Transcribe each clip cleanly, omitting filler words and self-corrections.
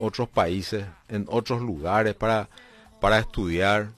otros países, en otros lugares para estudiar,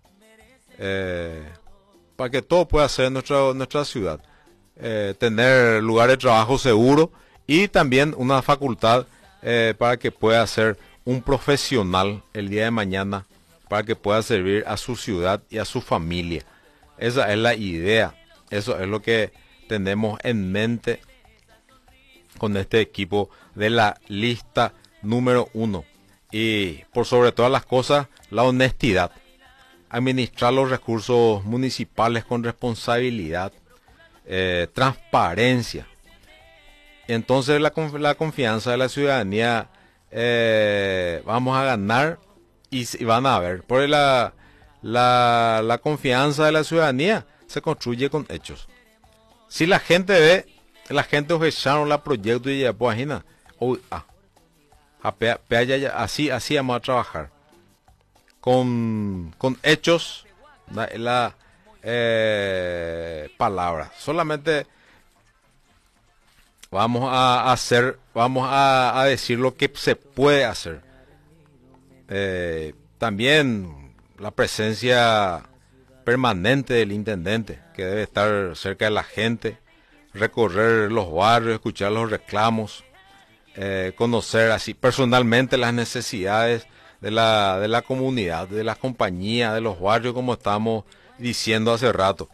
para que todo pueda ser en nuestra ciudad. Tener lugar de trabajo seguro y también una facultad para que pueda ser un profesional el día de mañana, para que pueda servir a su ciudad y a su familia. Esa es la idea, eso es lo que tenemos en mente con este equipo de la lista número 1. Y por sobre todas las cosas, la honestidad. Administrar los recursos municipales con responsabilidad, transparencia. Entonces la confianza de la ciudadanía vamos a ganar y van a ver. Porque la confianza de la ciudadanía se construye con hechos. Si la gente ve, la gente ojecharon la proyecto y ya pues así vamos a trabajar. Con hechos, palabras. Solamente vamos a hacer, vamos a decir lo que se puede hacer. También la presencia permanente del intendente, que debe estar cerca de la gente, recorrer los barrios, escuchar los reclamos, conocer así personalmente las necesidades de la comunidad, de las compañías, de los barrios, como estamos diciendo hace rato,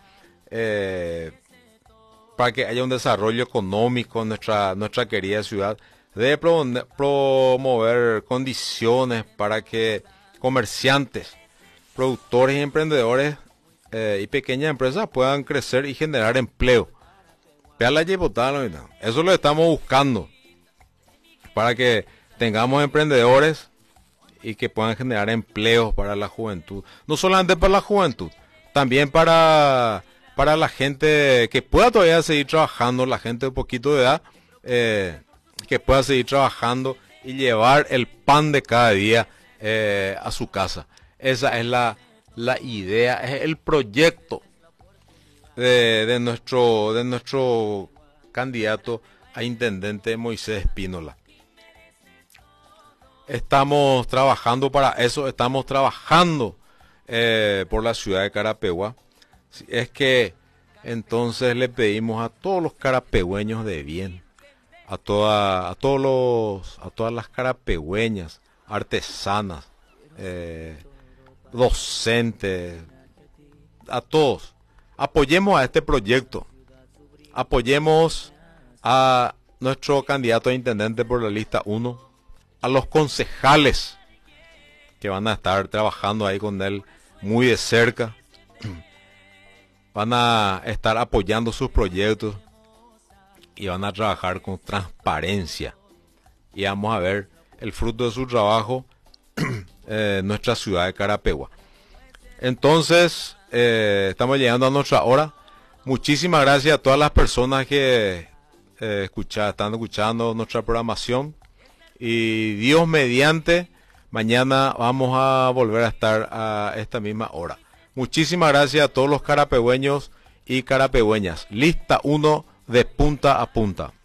para que haya un desarrollo económico en nuestra querida ciudad. Debe promover condiciones para que comerciantes, productores y emprendedores y pequeñas empresas puedan crecer y generar empleo. Eso lo estamos buscando, para que tengamos emprendedores y que puedan generar empleos para la juventud. No solamente para la juventud, también para la gente que pueda todavía seguir trabajando, la gente de poquito de edad, que pueda seguir trabajando y llevar el pan de cada día a su casa. Esa es la idea, es el proyecto de nuestro candidato a intendente Moisés Espínola. Estamos trabajando para eso, estamos trabajando por la ciudad de Carapeguá. Es que entonces le pedimos a todos los carapegüeños de bien, a todas las carapegüeñas, artesanas, docentes, a todos, apoyemos a este proyecto, apoyemos a nuestro candidato a intendente por la lista 1, a los concejales que van a estar trabajando ahí con él muy de cerca, van a estar apoyando sus proyectos y van a trabajar con transparencia, y vamos a ver el fruto de su trabajo en nuestra ciudad de Carapeguá. Entonces estamos llegando a nuestra hora. Muchísimas gracias a todas las personas que están escuchando nuestra programación, y Dios mediante, mañana vamos a volver a estar a esta misma hora. Muchísimas gracias a todos los carapegüeños y carapegüeñas. Lista 1 de punta a punta.